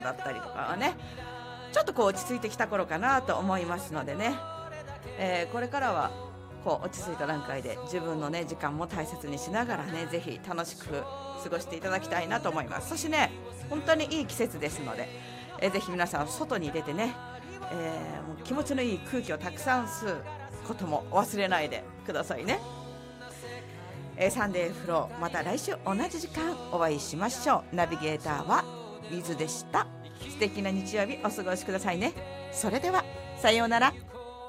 だったりとかはね、ちょっとこう落ち着いてきた頃かなと思いますのでね、これからはこう落ち着いた段階で自分のね時間も大切にしながらね、ぜひ楽しく過ごしていただきたいなと思います。そしてね、本当にいい季節ですので、ぜひ皆さん外に出てね、もう気持ちのいい空気をたくさん吸うことも忘れないでくださいね。サンデーフロー、また来週同じ時間お会いしましょう。ナビゲーターは水でした。素敵な日曜日お過ごしくださいね。それではさようなら。